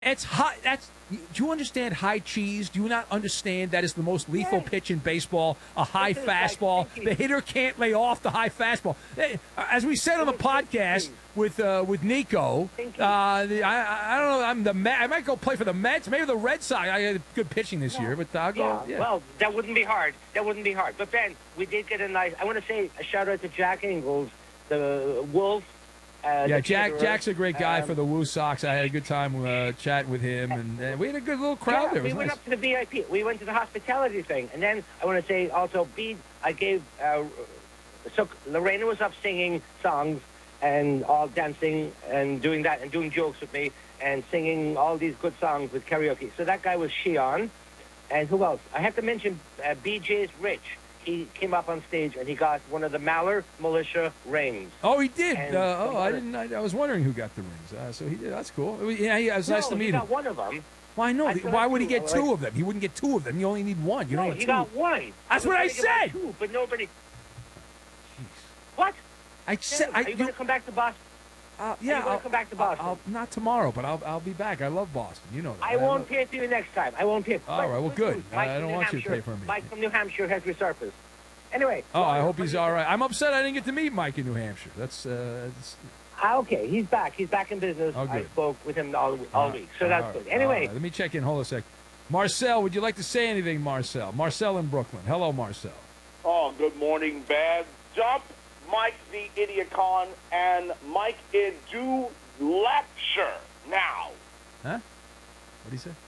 It's high. Do you understand high cheese? Do you not understand that is the most lethal pitch in baseball? A high fastball. The hitter can't lay off the high fastball. As we said on the podcast with Nico, I don't know. I might go play for the Mets, maybe the Red Sox. I had good pitching this year, but I'll go. Yeah. Well, that wouldn't be hard. But Ben, we did get a nice. I want to say a shout out to Jack Ingalls, the Wolf. Jack's a great guy for the Woo Sox. I had a good time chatting with him, and we had a good little crowd there. We went up to the VIP. We went to the hospitality thing, and then I want to say also, I gave. So Lorena was up singing songs and all dancing and doing that and doing jokes with me and singing all these good songs with karaoke. So that guy was Shion, and who else? I have to mention BJ's Rich. He came up on stage and he got one of the Maller Militia rings. Oh, he did. I didn't. I was wondering who got the rings. So he did. That's cool. It was nice to meet him. He got one of them. Why not? Why would he get two of them? He wouldn't get two of them. You only need one. You don't. He got one. That's what I said. Two, but nobody. Jeez. What? I said. Are you going to come back to Boston? Yeah, I'll come back to Boston. Not tomorrow, but I'll be back. I love Boston. You know that. I won't pay for you next time. I won't pay. All right. Well, good. I don't want you to pay for me. Mike from New Hampshire has resurfaced. Anyway. Oh, I hope he's all right. I'm upset I didn't get to meet Mike in New Hampshire. That's. Okay, he's back. He's back in business. Oh, I spoke with him all week, so that's good. Anyway. Let me check in. Hold on a sec. Marcel, would you like to say anything, Marcel? Marcel in Brooklyn. Hello, Marcel. Oh, good morning, Bad. Jump Mike the Idiocon and Mike Edu lecture now. Huh? What did he say?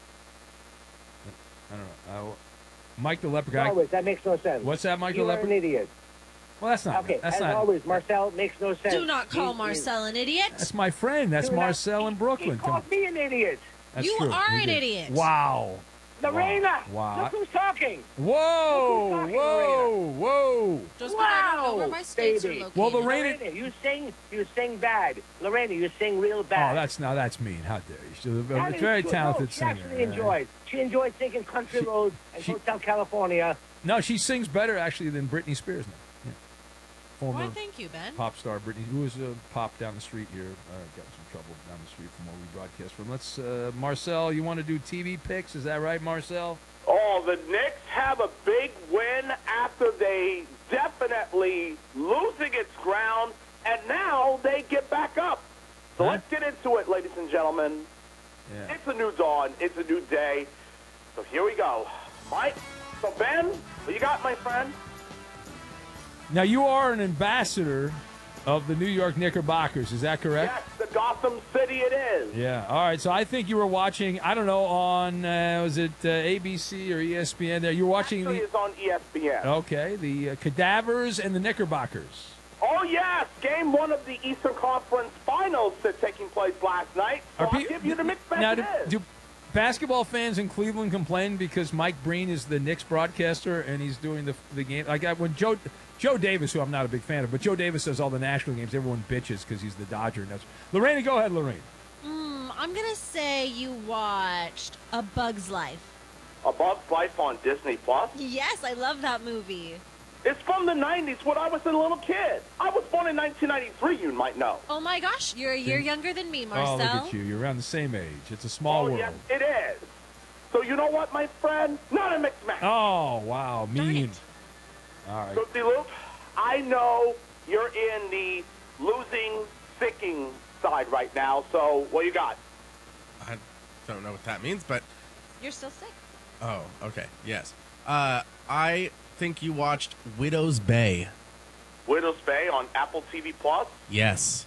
I don't know. Mike the Leprechaun. Always, that makes no sense. What's that, Mike the Leprechaun? You're an idiot. Well, that's not. Okay, that's as not, always, Marcel makes no sense. Do not call Marcel an idiot. That's my friend. That's Marcel in Brooklyn. He called me an idiot. That's you true. are an idiot. Wow. Lorena. Wow. Look who's talking. Whoa. Whoa. Just because I don't know where my states are located. Well, Lorena, you sing bad. Lorena, you sing real bad. Oh, that's mean. How dare you? She's a very talented singer. She enjoyed singing Country Roads and Hotel California. No, she sings better actually than Britney Spears now. Yeah. Former Why, thank you, Ben. Pop star Britney, who was a pop down the street here. Got in some trouble down the street from where we broadcast from. Let's, Marcel, you want to do TV picks? Is that right, Marcel? Oh, the Knicks have a big win after they definitely losing its ground, and now they get back up. So let's get into it, ladies and gentlemen. Yeah. It's a new dawn. It's a new day. So here we go. Mike, so Ben, what you got, my friend? Now, you are an ambassador of the New York Knickerbockers. Is that correct? Yes, the Gotham City it is. Yeah. All right. So I think you were watching, I don't know, on, was it ABC or ESPN there? You were watching Actually, it's on ESPN. Okay. The Cadavers and the Knickerbockers. Oh, yes. Game one of the Eastern Conference Finals that's taking place last night. So I'll give you the mixed messages. Now, do basketball fans in Cleveland complain because Mike Breen is the Knicks broadcaster and he's doing the game? Like when Joe Davis, who I'm not a big fan of, but Joe Davis does all the national games, everyone bitches because he's the Dodger. And that's Lorena, go ahead, Lorena. I'm going to say you watched A Bug's Life. A Bug's Life on Disney+. Yes, I love that movie. It's from the 90s when I was a little kid. I was born in 1993, you might know. Oh, my gosh. You're a year younger than me, Marcel. Oh, look at you. You're around the same age. It's a small world. Yes, it is. So you know what, my friend? Not a mixed match. Oh, wow. Mean. All right. So, D-Loop, I know you're in the losing, sicking side right now, so what you got? I don't know what that means, but... You're still sick. Oh, okay. Yes. I think you watched Widow's Bay. Widow's Bay on Apple TV+? Yes.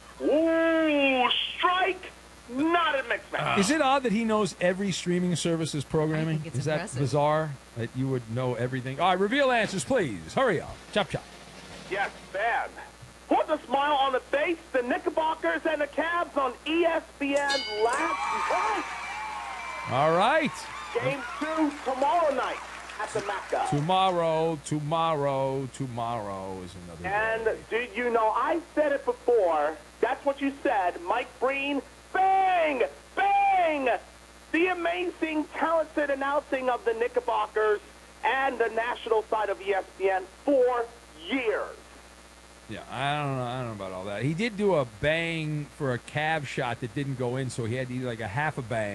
Ooh, strike! Not a mixed match. Is it odd that he knows every streaming service's programming? I think it's Is impressive. that bizarre that you would know everything? All right, reveal answers, please. Hurry up. Chop, chop. Yes, bad. Put a smile on the face, the Knickerbockers and the Cavs on ESPN last night. All right. Game 2 tomorrow night at the Mecca. Tomorrow is another And day. did you know, I said it before, that's what you said, Mike Breen, bang, bang, the amazing, talented announcing of the Knickerbockers and the national side of ESPN for years. Yeah, I don't know about all that. He did do a bang for a calf shot that didn't go in, so he had to eat like a half a bang.